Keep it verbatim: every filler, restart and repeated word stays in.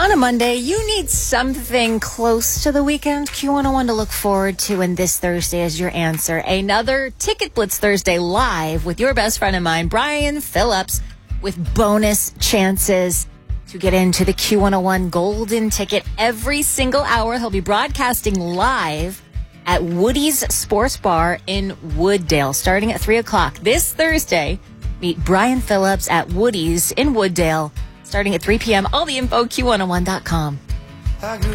On a Monday, you need something close to the weekend. Q one oh one to look forward to, and this Thursday is your answer. Another Ticket Blitz Thursday live with your best friend of mine, Brian Phillips, with bonus chances to get into the Q one oh one Golden Ticket every single hour. He'll be broadcasting live at Woody's Sports Bar in Wooddale, starting at three o'clock. This Thursday, meet Brian Phillips at Woody's in Wooddale, starting at three p.m. All the info, Q one oh one dot com.